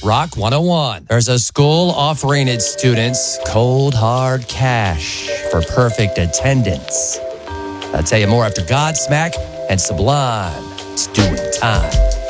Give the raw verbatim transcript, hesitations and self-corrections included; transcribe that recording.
Rock one oh one. There's a school offering its students cold, hard cash for perfect attendance. I'll tell you more after Godsmack and Sublime. It's doing time.